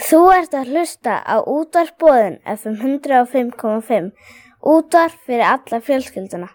Þú ert að hlusta á Útvarp Boðun FM 105,5. Útvarp fyrir alla fjölskylduna.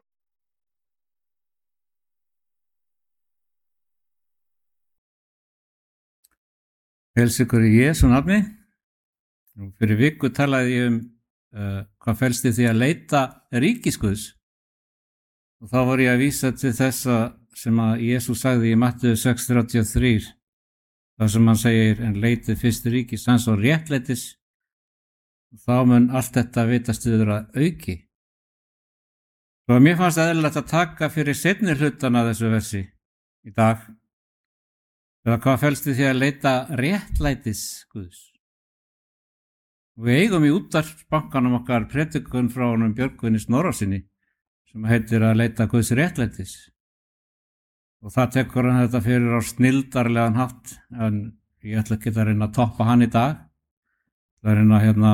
Heilsa ykkur í Jesú nafni. Fyrir viku talaði ég hvað felst í því að leita ríkis Guðs. Og þá var ég að vísa til þessa sem að Jesús sagði í Matthew 6:33. Það sem hann segir, en leitið fyrst ríkis hans og réttlætis, þá mun allt þetta vitast yfir að auki. Og mér fannst eðlilegt að taka fyrir seinni hlutana þessu versi í dag. Eða hvað felst í því að leita réttlætis Guðs. Við eigum í útvarpsbankanum okkar predikun frá honum Björgvini Snorrasyni sem heitir að leita Guðs réttlætis. Og það tekur hann þetta fyrir á snildarlegan hátt, en ég ætla ekki að reyna að toppa hann í dag. Það er reyna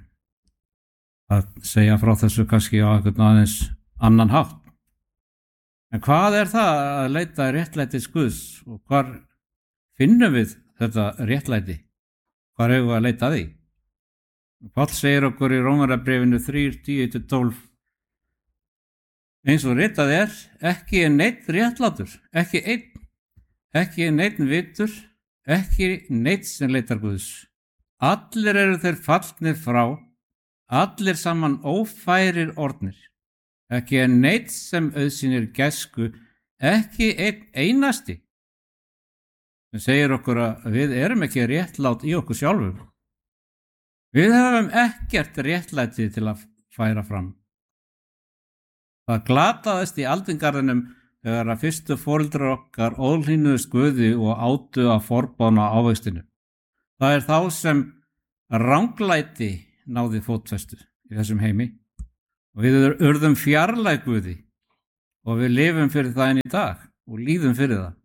að segja frá þessu kannski á einhvern aðeins annan hátt. En hvað er það að leita réttlætis Guðs og hvar finnum við þetta réttlæti? Hvar eigum við að leita að því? Páll segir okkur í Rómarbréfinu 3:10-12 eins og ritað er, ekki er neinn réttlátur, ekki er neinn vitur, ekki neinn sem leitar Guðs. Allir eru þeir fallnir frá, allir saman ófærir orðnir. Ekki er neinn sem auðsýnir gæsku, ekki einn einasti. Það segir okkur að við erum ekki réttlát í okkur sjálfum. Við höfum ekkert réttlæti til að færa fram. Það glataðist í aldingarðinum þegar að fyrstu foreldrar okkar óhlýnuðust Guði og átu að forboðna ávextinu. Það er þá sem ranglæti náði fótfestu í þessum heimi og við urðum fjarlæg Guði og við lifum fyrir það enn í dag og líðum fyrir það.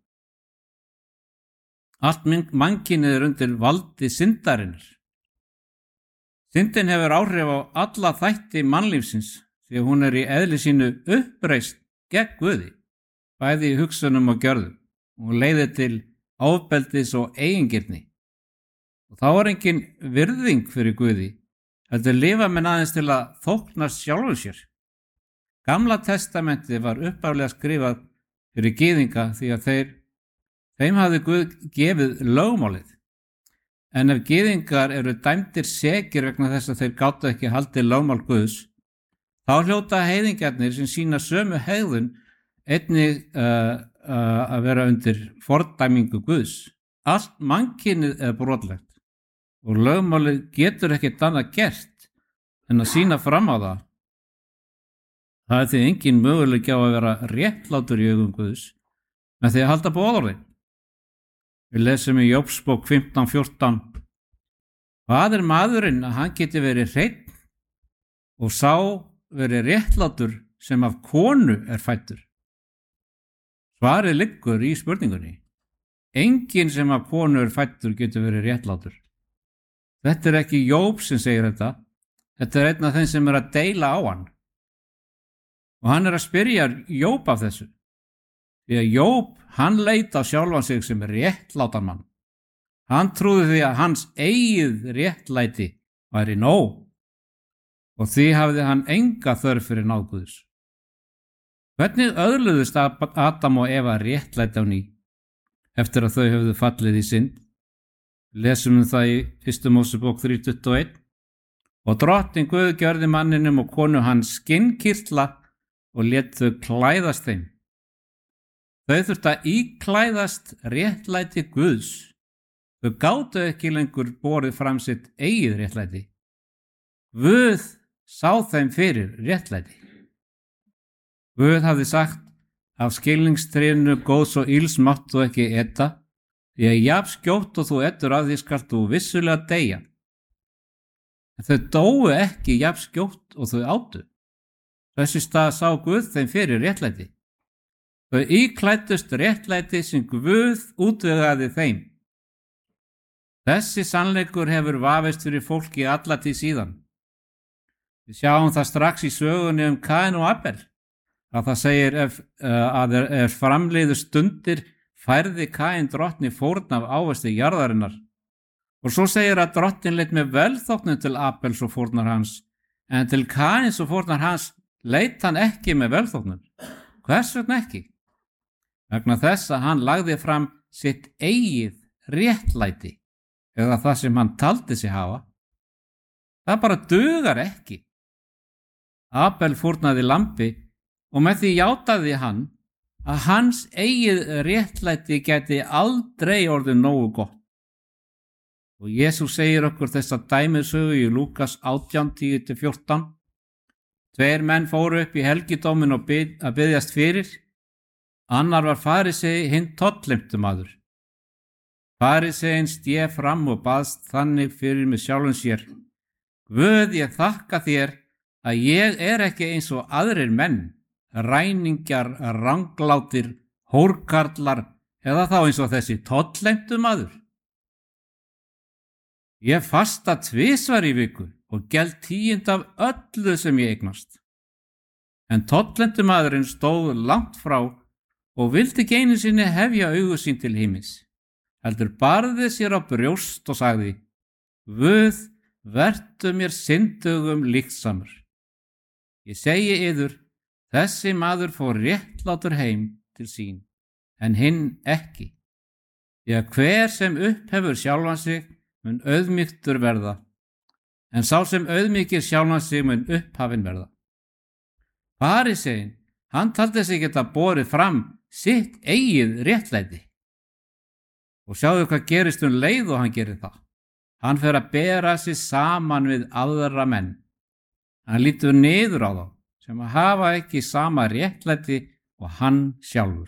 Allt mannkynið er undir valdi syndarinnar. Syndin hefur áhrif á alla þætti mannlífsins því að hún er í eðli sínu uppreist gegn Guði, bæði í hugsunum og gjörðum, og leiðir til ofbeldis og eigingirni. Og þá er engin virðing fyrir Guði, heldur lifa menn aðeins til að þóknast sjálfum sér. Gamla testamentið var upphaflega skrifað fyrir gyðinga því að þeim hafði Guð gefið lögmálið. En ef gyðingar eru dæmdir sekir vegna þess að þeir gátu ekki haldið lögmál Guðs, þá hljóta heiðingjarnir sem sína sömu hegðun einnig að vera undir fordæmingu Guðs. Allt mannkynið er brotlegt og lögmálið getur ekkert annað gert en að sína fram á það. Það er því engin möguleiki á að vera réttlátur í augum Guðs með því að halda boðorðin. Við lesum í Jóbsbók 15:14. Hvað er maðurinn að hann geti verið hreinn og sá verið réttlátur sem af konu er fæddur? Svarið liggur í spurningunni. Enginn sem af konu er fæddur getur verið réttlátur. Þetta er ekki Jób sem segir þetta. Þetta er einn af þeim sem er að deila á hann. Og hann er að spyrja Jób af þessu. Því að Jób, hann leit á sjálfan sig sem réttlátan mann. Hann trúði því að hans eigið réttlæti væri nóg. Og því hafði hann enga þörf fyrir náð Guðs. Hvernig öðluðust Adam og Eva réttlæti á ný eftir að þau höfðu fallið í synd? Lesum það í 1. Mósebók 3:21. Og drottinn Guð gjörði manninum og konu hans skinnkirtla og lét þau klæðast þeim. Þau þurftu að íklæðast réttlæti Guðs. Þau gátu ekki lengur borið fram sitt eigið réttlæti. Guð sá þeim fyrir réttlæti. Guð hafði sagt, af skilningstrénu góðs og ills mátt þú ekki eta, því að jafn skjótt og þú etur af því skalt þú vissulega deyja. En þau dóu ekki jafn skjótt og þau átu. Þessi stað sá Guð þeim fyrir réttlæti. Þau íklæddust réttlæti sem Guð útvegaði þeim. Þessi sannleikur hefur vafist fyrir fólki alla tíð síðan. Við sjáum það strax í sögunni Kain og Abel, að það segir ef framliðu stundir færði Kain drottni fórn af ávexti jarðarinnar Og svo segir að Drottinn leit með velþóknun til Abels og fórnar hans, en til Kains og fórnar hans leit hann ekki með velþóknun. Hvers vegna ekki? Vegna þess að hann lagði fram sitt eigið réttlæti, eða það sem hann taldi sig hafa. Það bara dugar ekki. Abel fórnaði lambi og með því játaði hann að hans eigið réttlæti gæti aldrei orðið nógu gott. Og Jesús segir okkur þessa dæmisögu í Lúkas 18:10-14. 2 menn fóru upp í helgidóminn og að biðjast fyrir. Annar var farisei, hinn tollheimtumaður. Fariseinn stéð fram og baðst þannig fyrir með sjálfum sér: Guð, ég þakka þér að ég er ekki eins og aðrir menn, ræningjar, ranglátir, hórkarlar eða þá eins og þessi tollheimtumaður. Ég fasta 2 í viku og geld 10% af öllu sem ég eignast. En tollheimtumaðurinn stóð langt frá og vildi ekki einu sinni hefja augu sín til himins, heldur barði sér á brjóst og sagði: Guð, vertu mér syndugum líksamur. Ég segi yður, þessi maður fór réttlátur heim til sín, en hinn ekki. Því að hver sem upphefur sjálfan sig mun auðmýktur verða, en sá sem auðmýkir sjálfan sig mun upphafinn verða. Fariseinn, hann taldi sig geta borið fram sitt eigið réttlæti. Og sjáðu hvað gerist leið og hann gerir það. Hann fer að bera sig saman við aðra menn. Hann lítur niður á þá sem að hafa ekki sama réttlæti og hann sjálfur.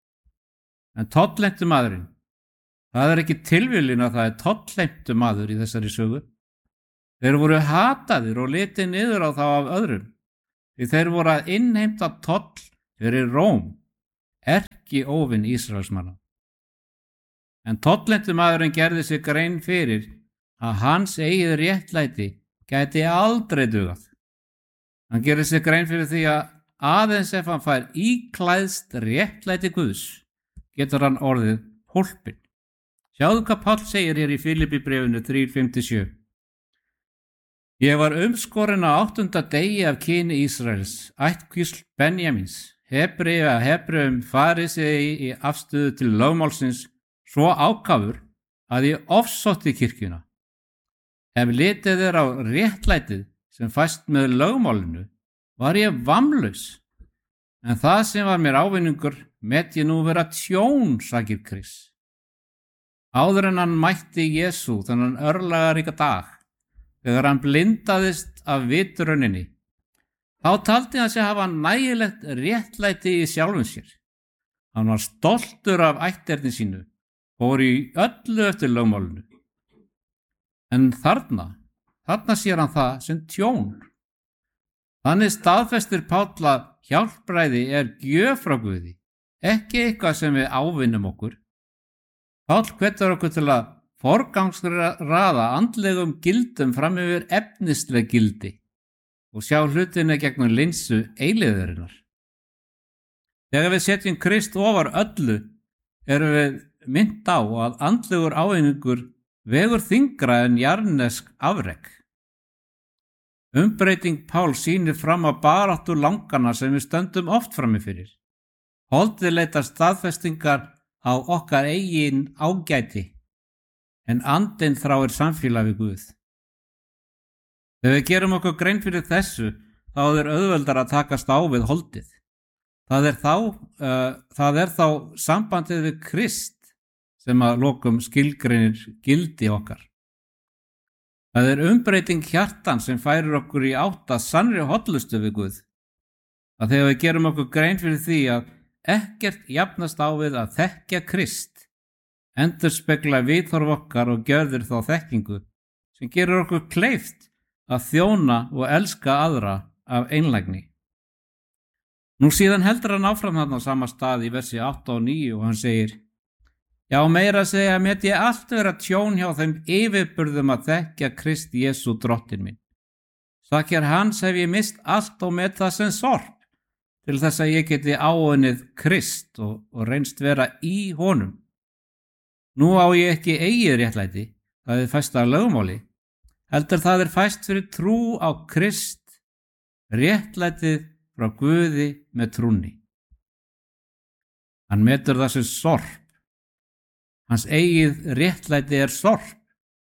En tollheimtumaðurinn, það er ekki tilviljun að það er tollheimtumaður í þessari sögu. Þeir voru hataðir og litið niður á þá af öðrum, því þeir voru að innheimta toll fyrir Róm, erkióvin Ísraelsmanna. En tollheimtumaðurinn gerði sig grein fyrir að hans eigið réttlæti gæti aldrei dugað. Hann gerir sig grein fyrir því að aðeins ef hann fær íklæðst réttlæti Guðs, getur hann orðið hólpinn. Sjáðu hvað Páll segir hér í Filippíbréfinu 3:5-7. Ég var umskorinn á 8. degi af kyni Ísraels, ættkvísl Benjamins, Hebreið af Hebreum, farisei í afstöðu til lögmálsins, svo ákafur að ég ofsótti kirkjuna. Ef litið er á réttlætið sem fæst með lögmálinu, var ég vammlaus, en það sem var mér ávinningur met ég nú vera tjón, sagir Krist. Áður en hann mætti Jesú þennan örlagaríka dag, þegar hann blindaðist af vitrunninni, þá taldi hann sig hafa nægilegt réttlæti í sjálfum sér. Hann var stoltur af ætterni sínu, fór í öllu eftir lögmálinu. En þarna sér hann það sem tjón. Þannig staðfestir Páll að hjálpræði er gjöf frá Guði, ekki eitthvað sem við ávinnum okkur. Páll hvetur okkur til að forgangsraða andlegum gildum fram yfir efnisleg gildi og sjá hlutina gegnum linsu eilífðarinnar. Þegar við setjum Krist ofar öllu, erum við minnt á að andlegur ávinningur vegur þyngra en jarnesk afrek. Umbreyting Páls sýnir fram á baráttu langana sem við stöndum oft frammi fyrir. Holdið leitar staðfestingar á okkar eigin ágæti, en andinn þráir samfélag við Guð. Þegar við gerum okkur grein fyrir þessu, þá er auðveldar að takast á við holdið. Það er þá sambandið við Krist sem að lokum skilgreinir gildi okkar. Það er umbreyting hjartan sem færir okkur í átt að sannri hollustu við Guð. Að þegar við gerum okkur grein fyrir því að ekkert jafnast á við að þekkja Krist, endurspegla viðhorf okkar og gjörðir þá þekkingu sem gerir okkur kleift að þjóna og elska aðra af einlægni. Nú síðan heldur hann áfram þarna á sama stað í versi 8 og 9 og hann segir: Já, meira að segja met ég allt vera tjón hjá þeim yfirburðum að þekkja Krist Jesú drottinn minn. Sakir hans hef ég mist allt og met það sem sorp, til þess að ég geti áunnið Krist og reynst vera í honum. Nú á ég ekki eigið réttlæti, það fæst af lögmáli, heldur það fæst fyrir trú á Krist, réttlætið frá Guði með trúnni. Hann metur það sem sorp. Hans eigið réttlæti sorp.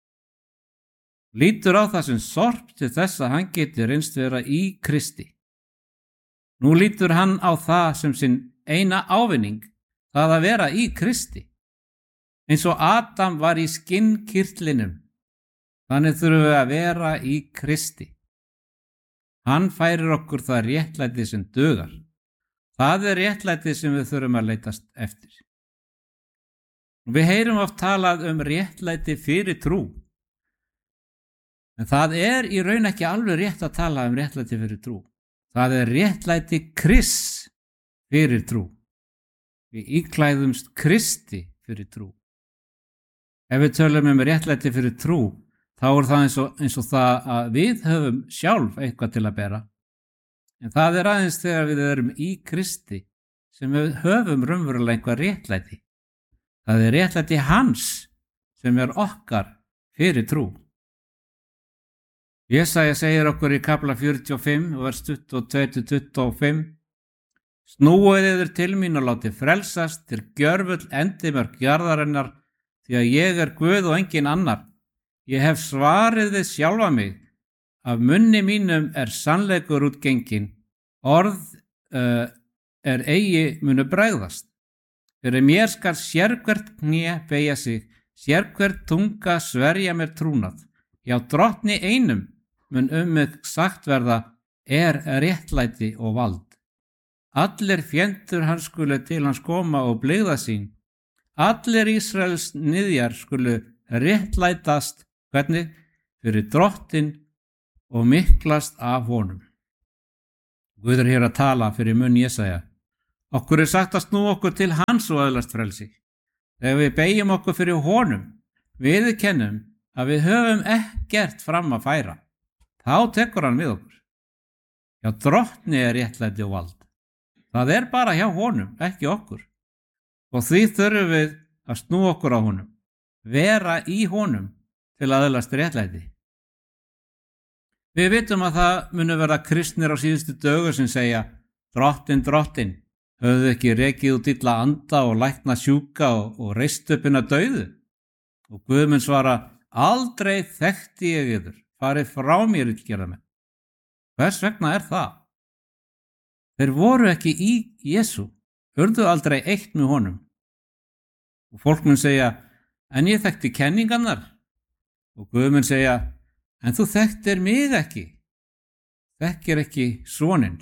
Lítur á það sem sorp til þess að hann geti reynst vera í Kristi. Nú lítur hann á það sem sinn eina ávinning, það að vera í Kristi. Eins og Adam var í skinnkirtlinum, þannig þurfum við að vera í Kristi. Hann færir okkur það réttlæti sem dugar. Það réttlæti sem við þurfum að leitast eftir. Við heyrum oft talað réttlæti fyrir trú. En það í raun ekki alveg rétt að tala réttlæti fyrir trú. Það réttlæti Krists fyrir trú. Við íklæðumst Kristi fyrir trú. Ef við tölum réttlæti fyrir trú, þá það eins og það að við höfum sjálf eitthvað til að bera. En það aðeins þegar við erum í Kristi sem við höfum raunverulega eitthvað réttlæti. Það réttlæti hans sem okkar fyrir trú. Jesaja segir okkur í kafla 45, vers 22-25: Snúið yður til mín og látið frelsast til gjörfull endimörk jarðarinnar, því að ég Guð og engin annar. Ég hef svarið við sjálfa mig, af munni mínum sannleikur útgengin, orð eigi munu bregðast. Fyrir mér skal sérhvert kné beygja sig, sérhvert tunga sverja mér trúnað. Já, drottni einum mun mig sagt verða réttlæti og vald. Allir fjendur hans skulu til hans koma og blygða sín. Allir Ísraels niðjar skulu réttlætast, hvernig? Fyrir drottin og miklast af honum. Guð hér að tala fyrir munn Jesaja. Okkur sagt að snúa okkur til hans og öðlast frelsi. Þegar við beygjum okkur fyrir honum, viðurkennum að við höfum ekkert fram að færa, þá tekur hann við okkur. Já, drottni réttlæti og vald. Það bara hjá honum, ekki okkur. Og því þurfum við að snúa okkur á honum, vera í honum til að öðlast réttlæti. Við vitum að það munu verða kristnir á síðustu dögum sem segja: Drottin, drottin, höfðu ekki rekið út illa anda og lækna sjúka og reist upp hina dauðu? Og Guð mun svara: Aldrei þekkti ég yður, farið frá mér illgerðamenn. Hvers vegna það? Þeir voru ekki í Jesú, urðu aldrei eitt með honum. Og fólk mun segja: En ég þekkti kenningarnar. Og Guð mun segja: En þú þekktir mig ekki, þekkir ekki soninn.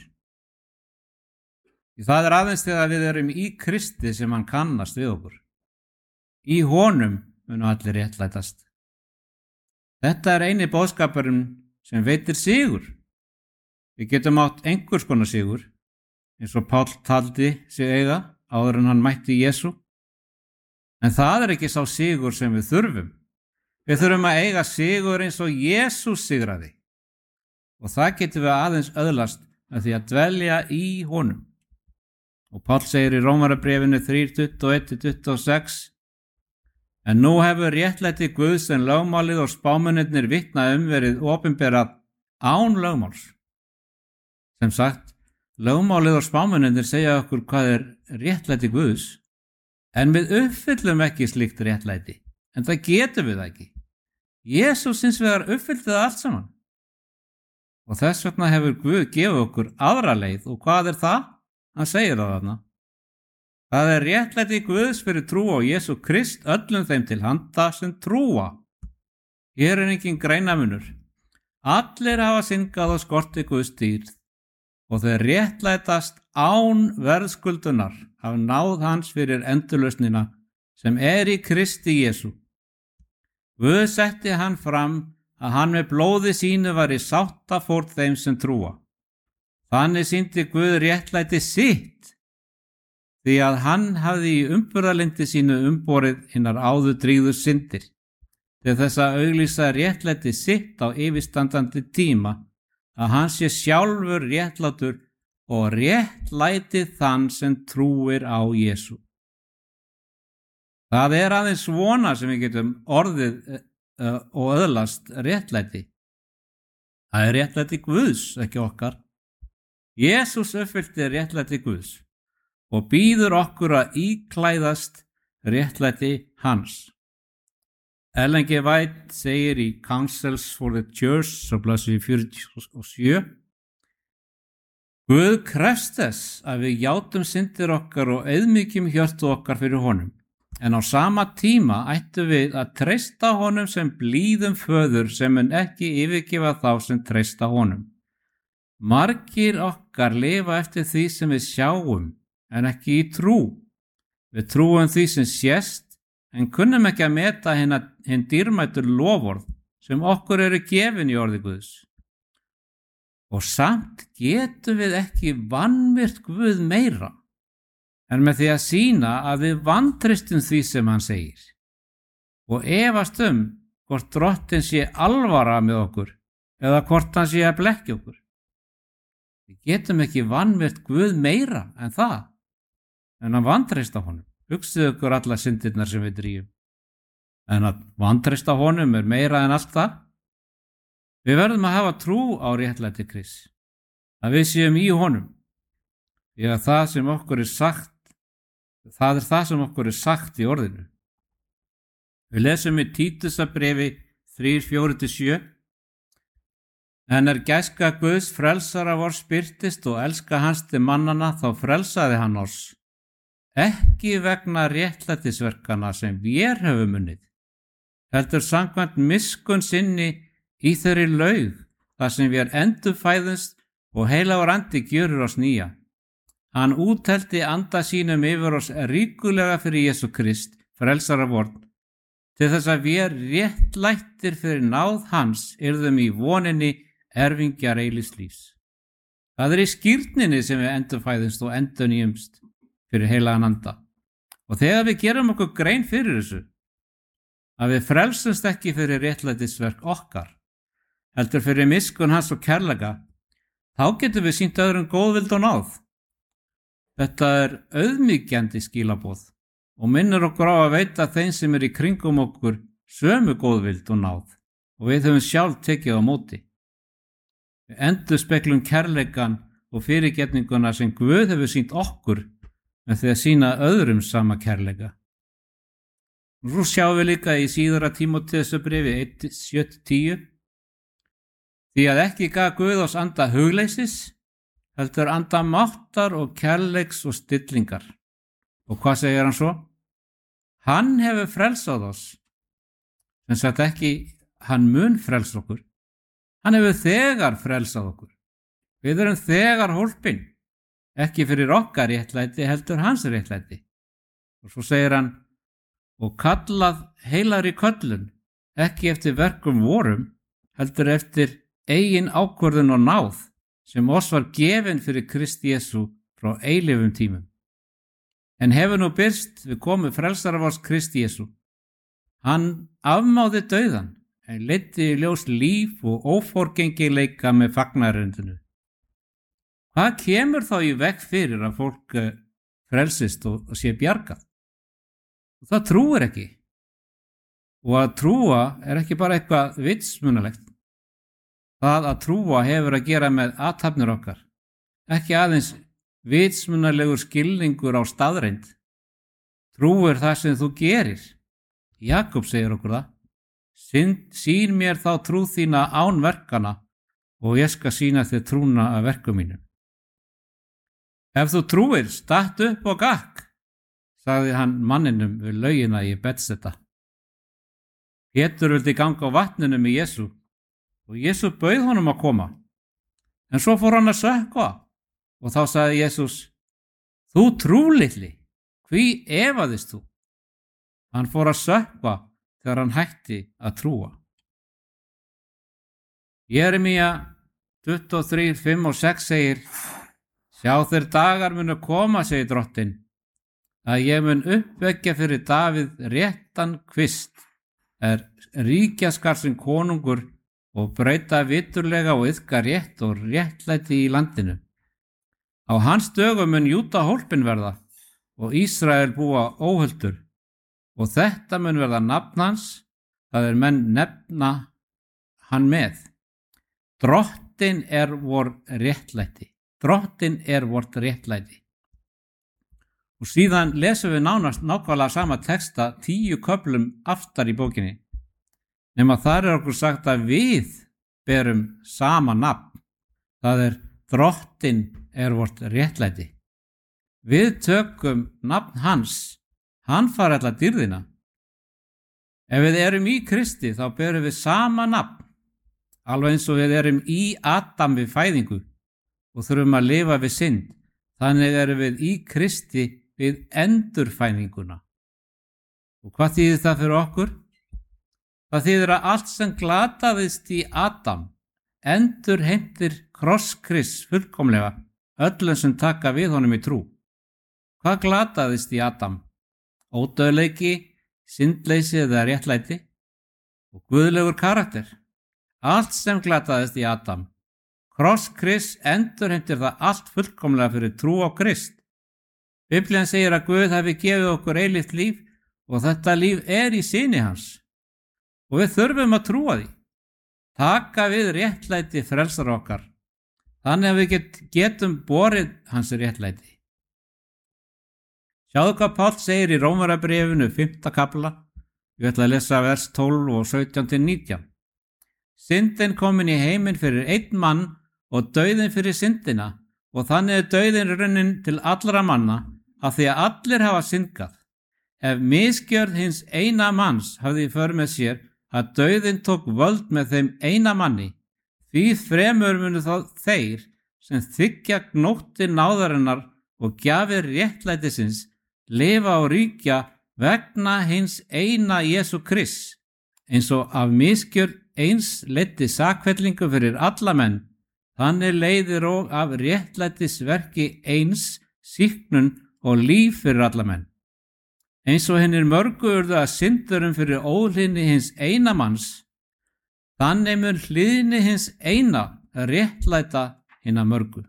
Það aðeins þegar við erum í Kristi sem hann kannast við okkur. Í honum munu allir réttlætast. Þetta eini boðskapurinn sem veitir sigur. Við getum átt einhvers konar sigur, eins og Páll taldi sig eiga áður en hann mætti Jesú. En það ekki sá sigur sem við þurfum. Við þurfum að eiga sigur eins og Jesús sigraði. Og það getum við aðeins öðlast að því að dvelja í honum. Og Páll segir í Rómarbréfinu 3:21-26: En nú hefur réttlæti Guðs en lögmálið og spámennirnir vitna verið opinberað án lögmáls. Sem sagt, lögmálið og spámennirnir segja okkur hvað réttlæti Guðs, en við uppfyllum ekki slíkt réttlæti, en það getum við ekki. Jesús hins vegar uppfyllti það allt saman. Og þess vegna hefur Guð gefið okkur aðra leið, og hvað það? Hann segir það þarna. Það réttlæti Guðs fyrir trú á Jesú Krist öllum þeim til handa sem trúa. Hér engin greinamunur. Allir hafa syndgað og skorti Guðs dýrð, og þeir réttlætast án verðskuldunar af náð hans fyrir endurlausnina sem í Kristi Jesú. Guð setti hann fram að hann með blóði sínu var í sáttafórn þeim sem trúa. Þannig sýndi Guð réttlæti sitt, því að hann hafði í umburðarlyndi sínu umborið hinar áður drýgðu syndir, til þess að auglýsa réttlæti sitt á yfirstandandi tíma, að hann sé sjálfur réttlátur og réttlæti þann sem trúir á Jesú. Það aðeins svona sem við getum orðið og öðlast réttlæti. Það réttlæti Guðs, ekki okkar. Jesús uppfyllti réttlæti Guðs og býður okkur að íklæðast réttlæti hans. Ellen G. White segir í Counsels for the Church á blaðsíðu 47: Guð krefst þess að við játum syndir okkar og auðmýkjum hjörtu okkar fyrir honum, en á sama tíma ættum við að treysta honum sem blíðum föður sem mun ekki yfirgefa þá sem treysta honum. Margir okkar lifa eftir því sem við sjáum, en ekki í trú. Við trúum því sem sést, en kunnum ekki að meta hinn dýrmætur loforð sem okkur eru gefin í orði Guðs. Og samt getum við ekki vanvirt Guð meira, en með því að sýna að við vantristum því sem hann segir og efast hvort Drottinn sé alvara með okkur eða hvort hann sé að blekkja okkur. Við getum ekki vanvirt Guð meira en það, en að vantrista honum. Hugsið ykkur alla syndirnar sem við drýjum. En að vantrista honum meira en allt það. Við verðum að hafa trú á réttlæti Krists, að við séum í honum, því að það er það sem okkur er sagt í orðinu. Við lesum í Títusarbréfi 3:4-7: En gæska Guðs frelsara vors birtist og elska hans til mannana, þá frelsaði hann oss, ekki vegna réttlætisverkana sem vér höfum unnið, heldur samkvæmt miskunn sinni í þeirri laug, þar sem vér endurfæðumst og heilagur andi gjörir oss nýja. Hann úthelti anda sínum yfir oss ríkulega fyrir Jesú Krist, frelsara vorn, til þess að vér réttlættir fyrir náð hans yrðum í voninni erfingjar eilífs lífs. Það í skírninni sem við endurfæðumst og endurnýjumst fyrir heilagan anda. Og þegar við gerum okkur grein fyrir þessu, að við frelsumst ekki fyrir réttlætisverk okkar, heldur fyrir miskunn hans og kærleika, þá getum við sýnt öðrum góðvild og náð. Þetta auðmýkjandi skilaboð og minnir okkur á að veita þeim sem í kringum okkur sömu góðvild og náð, og við höfum sjálf tekið á móti. Við endurspeglum kærleikan og fyrirgefninguna sem Guð hefur sýnt okkur með því að sýna öðrum sama kærleika. Nú sjáum við líka í síðara Tímóteusarbréfi 1:7-10: Því að ekki gaf Guð oss anda hugleysis, heldur anda máttar og kærleiks og stillingar. Og hvað segir hann svo? Hann hefur frelsað oss, sem sagt ekki hann mun frelsa okkur. Hann hefur þegar frelsað okkur. Við erum þegar hólpin, ekki fyrir okkar réttlæti heldur hans réttlæti. Og svo segir hann, og kallað heilagri köllun, ekki eftir verkum vorum, heldur eftir eigin ákvörðun og náð, sem oss var gefin fyrir Krist Jesú frá eilífum tímum. En hefur nú birst við komu frelsara vors Krist Jesú. Hann afmáði dauðan, en leiddi í ljós líf og óforgengileika með fagnarerindinu. Hvað kemur þá í veg fyrir að fólk frelsist og sé bjargað? Og það trúir ekki. Og að trúa ekki bara eitthvað vitsmunalegt. Það að trúa hefur að gera með athafnir okkar, ekki aðeins vitsmunalegur skilningur á staðreind. Trú það sem þú gerir. Jakob segir okkur það. Sýn mér þá trú þína án verkana og ég skal sýna þér trúna af verkum mínum. Ef þú trúir, statt upp og gakk, sagði hann manninum við laugina í Betseta. Pétur vildi ganga á vatninu með Jesú og Jesú bauð honum að koma. En svo fór hann að sökkva og þá sagði Jesús, þú trúlitli, hví efaðist þú? Hann fór að sökkva þegar hann hætti að trúa. Jeremía 23:5-6 segir, sjá þeir dagar munu koma, segir Drottinn, að ég mun uppvekja fyrir Davíð réttan kvist, ríkjaskar sem konungur og breyta viturlega og iðka rétt og réttlæti í landinu. Á hans dögum mun Júda hólpin verða og Ísrael búa óhultur og þetta mun verða nafn hans það menn nefna hann með. Drottinn vor réttlæti. Drottinn vort réttlæti. Og síðan lesum við nánast nákvæmlega sama texta 10 köflum aftar í bókinni. Nema þar okkur sagt að við berum sama nafn. Það Drottinn vort réttlæti. Við tökum nafn hans. Hann fær alla dýrðina. Ef við erum í Kristi þá berum við sama nafn. Alveg eins og við erum í Adam við fæðingu og þurfum að lifa við synd. Þannig erum við í Kristi við endurfæðinguna. Og hvað þýðir það fyrir okkur? Það þýðir að allt sem glataðist í Adam endurheimtir Krists fullkomlega öllum sem taka við honum í trú. Hvað glataðist í Adam? Ódauðleiki, syndleysi eða réttlæti og guðlegur karakter. Allt sem glataðist í Adam. Krists endurheimtir það allt fullkomlega fyrir trú á Krist. Biblían segir að Guð hafi gefið okkur eilíft líf og þetta líf í syni hans. Og við þurfum að trúa því. Taka við réttlæti frelsar okkar. Þannig að við getum borið hans réttlæti. Sjáðu hvað Páll segir í Rómarabréfinu 5. kafla. Ég ætla að lesa vers 12 og 17-19. Syndin komin í heiminn fyrir einn mann og dauðin fyrir syndina og þannig dauðin runnin til allra manna af því að allir hafa syndgað. Ef misgjörð hins eina manns hafði í för með sér að dauðin tók völd með þeim eina manni, því fremur munu þá þeir sem þiggja gnóttir náðarinnar og gjafir réttlætisins lifa og ríkja vegna hins eina Jesú Krists, eins og af misgjörð eins leiddi sakfellingu fyrir alla menn, þannig leiðir og af réttlætisverki eins sýknun og líf fyrir alla menn. Eins og hinnir mörgu urðu að syndurum fyrir óhlýðni hins eina manns, þannig mun hlýðni hins eina réttlæta hinna mörgu.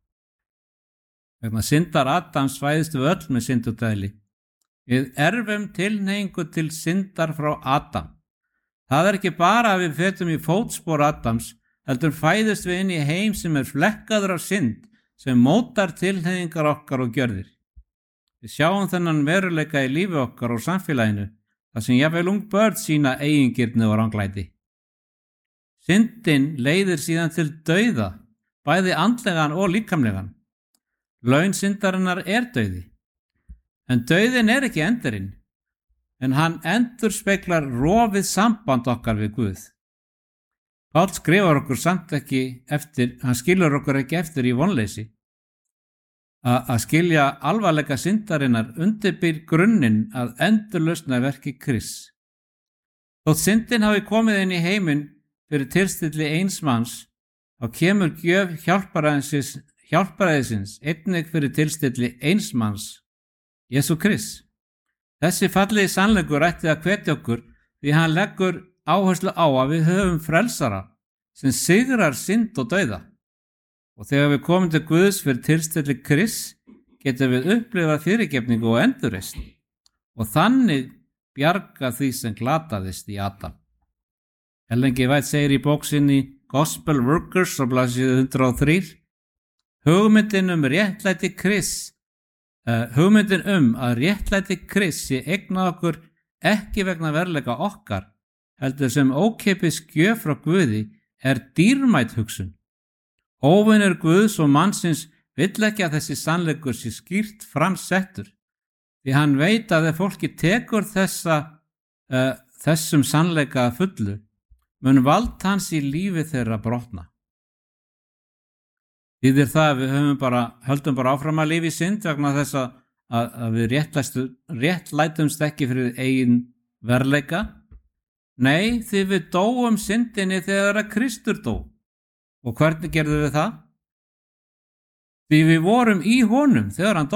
Vegna syndar Adams fæðist við öll með syndudæli. Við erfum tilhneigingu til syndar frá Adam. Það ekki bara að við fetum í fótspor Adams, heldur fæðist við inn í heim sem flekkaður af synd, sem mótar tilhneigingar okkar og gjörðir. Við sjáum þennan veruleika í lífi okkar og samfélaginu, þar sem jafnvel ung börn sýna eigingirni og ranglæti. Syndin leiðir síðan til dauða, bæði andlegan og líkamlegan. Laun syndarinnar dauði. En dauðin ekki endurinn, en hann endurspeglar rofið samband okkar við Guð. Páll skrifar okkur samt hann skilur okkur ekki eftir í vonleysi. Að skilja alvarleika syndarinnar undirbýr grunninn að endurlausna verki Krists. Þótt syndin hafi komið inn í heiminn fyrir tilstilli eins manns, þá kemur gjöf hjálparæðisins einnig fyrir tilstilli eins manns, Jesú Krist. Þessi fallegi sannleikur ætti að hvetja okkur því hann leggur áherslu á að við höfum frelsara sem sigrar synd og dauða. Og þegar við komum til Guðs fyrir tilstilli Krist getum við upplifað fyrirgefningu og endurreisn og þannig bjarga því sem glataðist í Adam. Ellen G. White segir í bók sinni Gospel Workers á blaðsíðu 103: Hugmyndin réttlæti Krists Hugmyndin að réttlæti Krists sé eignað okkur ekki vegna verðleika okkar, heldur sem ókeypis gjöf frá Guði dýrmæt hugsun. Óvinur Guðs og mannsins vill ekki að þessi sannleikur sé skýrt framsettur, því hann veit að ef fólki tekur þessum sannleika að fullu, mun vald hans í lífi þeirra brotna. Þýðir það að við höldum bara áfram að lifa í synd vegna þess að við réttlætumst ekki fyrir eigin verðleika? Nei, því við dóum syndinni þegar að Kristur dó. Og hvernig gerðum við það? Því við vorum í honum þegar hann dó.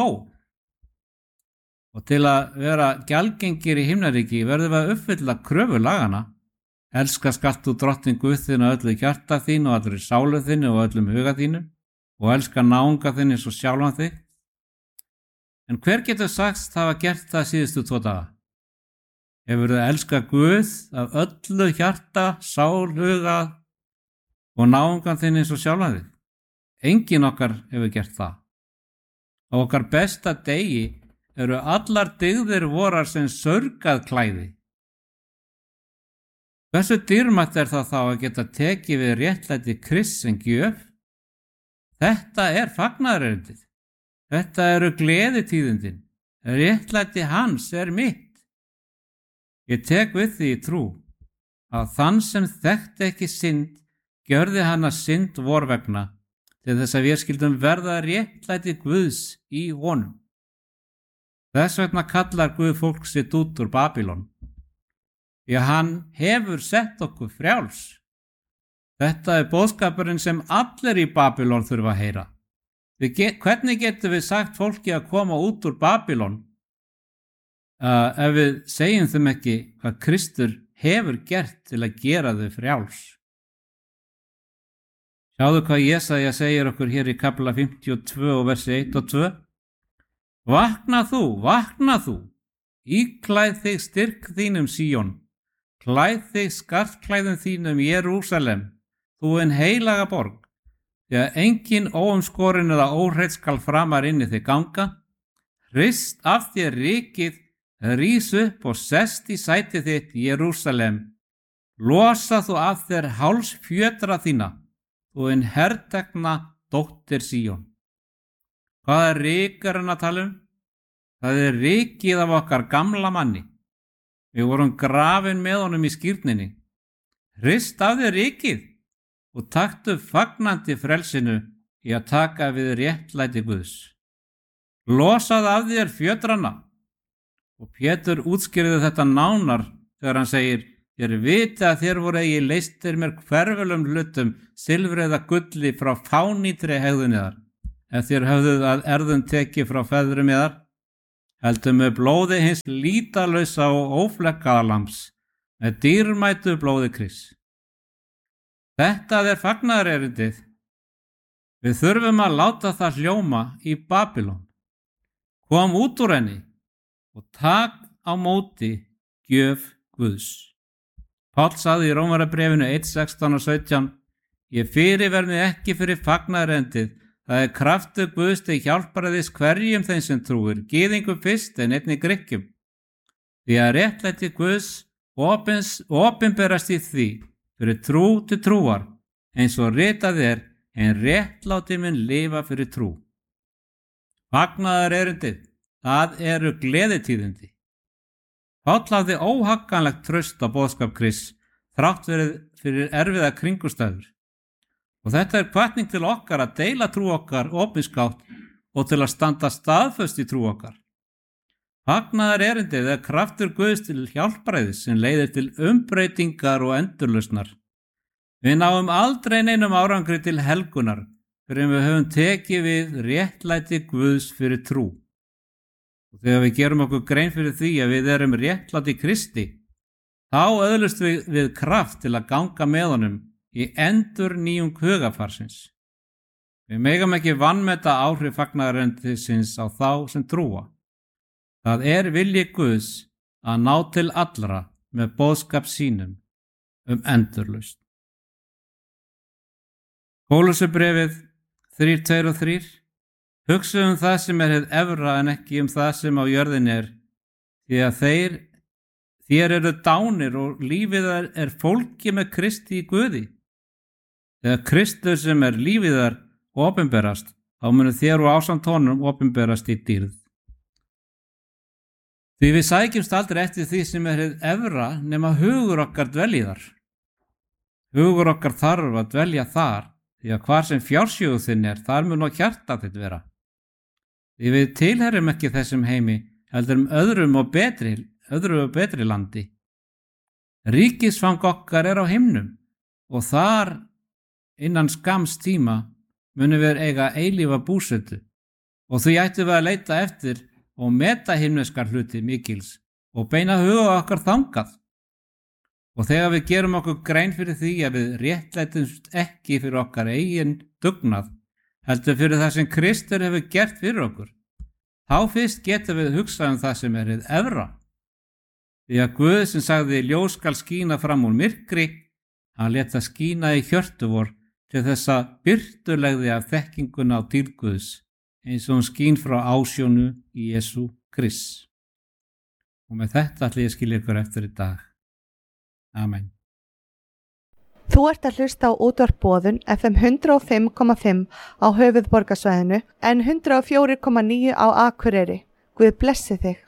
Og til að vera gjaldgengir í himnaríki verðum við að uppfylla kröfu lagana. Elska skalt þú drottinn Guð þinn af öllu hjarta þínu og allri sálu þinni og öllum huga þínu og elska náunga þinn eins og sjálfan þig. En hver getur sagst hafa gert það síðustu 2 daga? Hefurðu elskað Guð af öllu hjarta, sál, huga og náungan þinn eins og sjálfan þig? Enginn okkar hefur gert það. Á okkar besta degi eru allar dygðir vorar sem saurgað klæði. Hversu dýrmætt það þá að geta tekið við réttlæti Krists sem gjöf? Þetta fagnaðarerindið. Þetta eru gleðitíðindin. Réttlæti hans mitt. Ég tek við því í trú að þann sem þekkti ekki synd gjörði hana synd vor vegna til þess að við skildum verða réttlæti Guðs í honum. Þess vegna kallar Guð fólk sitt út úr Babýlon. Því að hann hefur sett okkur frjáls. Þetta boðskapurinn sem allir í Babýlon þurfa að heyra. Hvernig getum við sagt fólki að koma út úr Babýlon ef við segjum þeim ekki hvað Kristur hefur gert til að gera þau frjáls? Sjáðu hvað Jesaja segir okkur hér í kapla 52 og versi 1 og 2. Vakna þú, íklæð þig styrk þínum Síón, klæð þig skartklæðum þínum Jerúsalem, þú heilaga borg, því að engin óumskorin eða óhreinn skal framar inni þig ganga. Hrist af þér rykið, rís upp og sest í sæti þitt Jerúsalem. Losa þú af þér hálsfjötra þína, þú hertekna dóttir Síón. Hvað ryk hann að tala um? Það rykið af okkar gamla manni. Við vorum grafin með honum í skírninni. Hrist af þér rykið og taktu fagnandi frelsinu í að taka við réttlæti Guðs. Losaðu af þér fjötrana. Og Pétur útskýrði þetta nánar þegar hann segir: Þér viti að þér voru eigi leystir mér hverfulum hlutum, silfri eða gulli frá fánýtri hegðun yðar, ef þér höfðuð að erðum tekið frá feðrum yðar, heldur með blóði hins lítalausa og óflekkaða lambs, með dýrmætu blóði Krists. Þetta fagnaðarerindið. Við þurfum að láta það hljóma í Babýlon. Kom út úr henni og tak á móti gjöf Guðs. Páll sagði í Rómarabréfinu 1:16 og 17: Ég fyrirverð mig ekki fyrir fagnaðarerindið, það kraftur Guðs til hjálpræðis hverjum þeim sem trúir, gyðingum fyrst en einnig Grikkjum. Því að réttlæti Guðs opinberast í því fyrir trú til trúar, eins og ritað en réttláti mun lifa fyrir trú. Fagnaðarerindið, það eru gleðitíðindi. Páll hafði óhagganlegt traust á boðskap Krists þrátt fyrir erfiða kringumstæður. Og þetta hvatning til okkar að deila trú okkar opinskátt og til að standa staðföst í trú okkar. Fagnaðarerindið kraftur Guðs til hjálpræðis sem leiðir til umbreytingar og endurlausnar. Við náum aldrei neinum árangri til helgunar fyrir við höfum tekið við réttlæti Guðs fyrir trú. Og þegar við gerum okkur grein fyrir því að við erum réttláti Kristi, þá öðlust við kraft til að ganga með honum í endurnýjung hugarfarsins. Við megum ekki vanmeta áhrif fagnaðarerindisins á þá sem trúa. Það vilji Guðs að ná til allra með boðskap sínum endurlausn. Kólussubréfið 3:2 og 3. Hugsa það sem hið efra en ekki það sem á jörðinni því að þér eru dánir og lífið fólki með Kristi í Guði. Þegar Kristur sem lífið opinberast, þá munu þér og ásamt honum opinberast í dýrð. Því við sækjumst aldrei eftir því sem hið efra nema hugur okkar dvelji þar. Hugur okkar þarf að dvelja þar, því að hvar sem fjársjóðu þinn þar mun á hjarta þitt vera. Því við tilherrum ekki þessum heimi, heldur öðru og betri landi. Ríkisfang okkar á himnum og þar innan skamms tíma munum við eiga eilífa búsetu og því ættum við að leita eftir og meta himneskar hluti mikils og beina huga okkar þangað. Og þegar við gerum okkur grein fyrir því að við réttlætumst ekki fyrir okkar eigin dugnað, heldur fyrir það sem Kristur hefur gert fyrir okkur, þá fyrst getum við hugsað það sem hið efra. Því að Guð sem sagði ljós skal skína fram úr myrkri, hann lét það skína í hjörtu vor til þess að birtulegði af þekkinguna á dýrð Guðs, eins og hún skín frá ásjónu í Jesú Krist. Og með þetta ætla ég að skilja ykkur eftir í dag. Amen. Þú ert að hlusta á Útvarp Boðun FM 105,5 á höfuðborgarsvæðinu en 104,9 á Akureyri. Guð blessi þig.